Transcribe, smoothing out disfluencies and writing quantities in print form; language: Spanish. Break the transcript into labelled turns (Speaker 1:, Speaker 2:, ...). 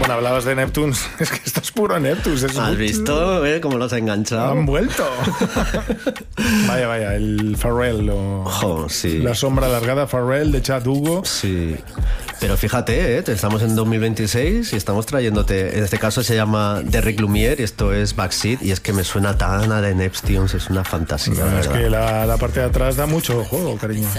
Speaker 1: Bueno, hablabas de Neptunes, es que esto es puro Neptunes.
Speaker 2: ¿Has visto cómo los ha enganchado?
Speaker 1: Han vuelto. Vaya, el Pharrell
Speaker 2: sí.
Speaker 1: La sombra alargada Pharrell de Chad Hugo.
Speaker 2: Sí. Pero fíjate, estamos en 2026 y estamos trayéndote, en este caso se llama Derrick Lumiere y esto es Backseat, y es que me suena tan a The Neptunes, es una fantasía.
Speaker 1: No, es que la parte de atrás da mucho juego, cariño.